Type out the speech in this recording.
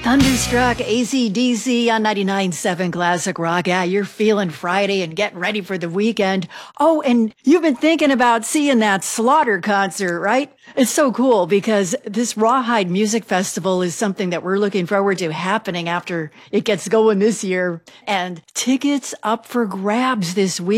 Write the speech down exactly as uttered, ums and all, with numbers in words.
Thunderstruck, A C D C on ninety-nine point seven Classic Rock. Yeah, you're feeling Friday and getting ready for the weekend. Oh, and you've been thinking about seeing that Slaughter concert, right? It's so cool because this Rawhide Music Festival is something that we're looking forward to happening after it gets going this year. And tickets up for grabs this week.